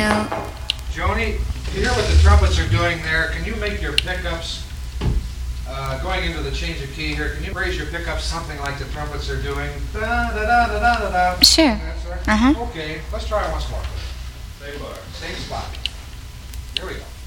know. Joni, you hear what the trumpets are doing there? Can you make your pickups, going into the change of key here, can you raise your pickups something like the trumpets are doing? Da, da, da, da, da, da, da. Sure. That sort? Uh-huh. Okay, let's try it once more. Same bar. Same spot. Here we go.